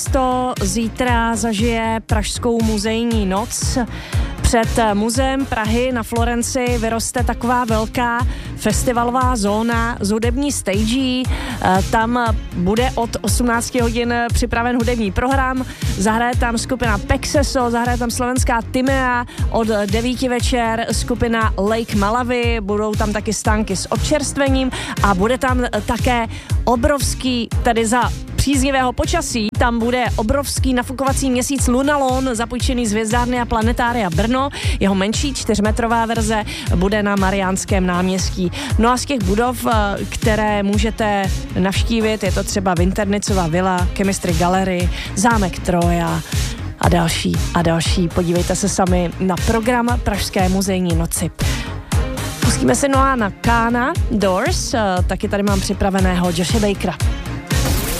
Zítra zažije Pražskou muzejní noc. Před muzeem Prahy na Florenci vyroste taková velká festivalová zóna s hudební stagí. Tam bude od 18 hodin připraven hudební program. Zahraje tam skupina Pexeso, zahraje tam slovenská Timea, od 9 večer skupina Lake Malawi, budou tam taky stánky s občerstvením a bude tam také obrovský, tedy za příznivého počasí, tam bude obrovský nafukovací měsíc Lunalon, zapůjčený z Hvězdárny a Planetária Brno. Jeho menší 4metrová verze bude na Mariánském náměstí. No a z těch budov, které můžete navštívit, je to třeba Winternicova vila, Chemistry Gallery, zámek Troja a další a další. Podívejte se sami na program Pražské muzejní noci. Pustíme se na Kana Doors, taky tady mám připraveného Joshe Bakera.